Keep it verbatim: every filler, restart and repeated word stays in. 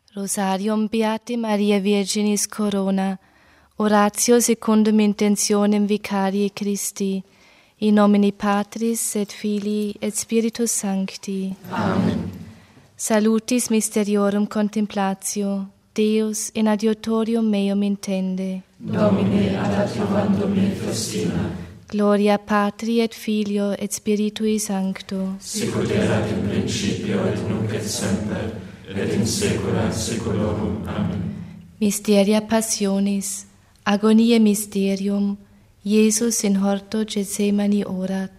Rosarium Beati Maria Virginis Corona, oratio secundum intentionem Vicarie Christi, in nomine Patris et Filii et Spiritus Sancti. Amen. Salutis mysteriorum contemplatio, Deus in adiutorium meum intende. Domine ad adjuvandum me festina. Gloria Patri et Filio et Spiritui Sancto. Sicut erat in principio et nunc et semper, et in saecula saeculorum. Amen. Mysteria Passionis, agoniae mysterium, Iesus in horto Gethsemani orat.